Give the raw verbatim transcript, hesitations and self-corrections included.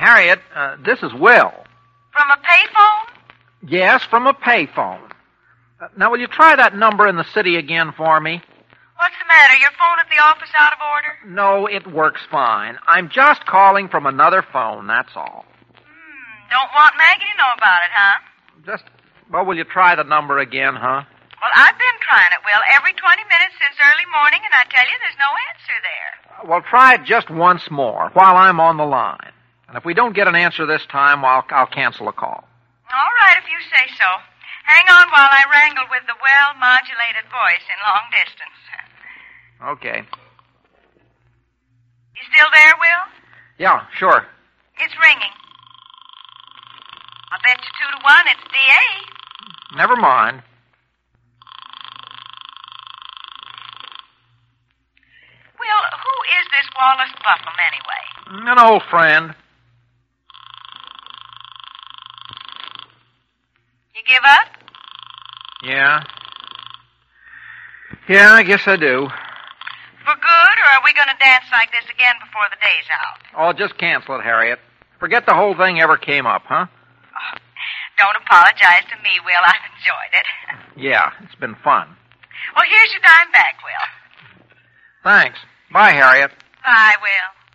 Harriet, uh, this is Will. From a payphone? Yes, from a payphone. Uh, now, will you try that number in the city again for me? What's the matter? Your phone at the office out of order? No, it works fine. I'm just calling from another phone, that's all. Hmm, don't want Maggie to know about it, huh? Just, well, will you try the number again, huh? Well, I've been trying it, Will, every twenty minutes since early morning, and I tell you there's no answer there. Uh, well, try it just once more while I'm on the line. And if we don't get an answer this time, well, I'll, I'll cancel a call. All right, if you say so. Hang on while I wrangle with the well-modulated voice in long distance. Okay. You still there, Will? Yeah, sure. It's ringing. I bet you two to one it's D A. Never mind. Will, who is this Wallace Buffum, anyway? An old friend. You give up? Yeah. Yeah, I guess I do. For good, or are we going to dance like this again before the day's out? Oh, just cancel it, Harriet. Forget the whole thing ever came up, huh? Oh, don't apologize to me, Will. I've enjoyed it. Yeah, it's been fun. Well, here's your dime back, Will. Thanks. Bye, Harriet. Bye, Will.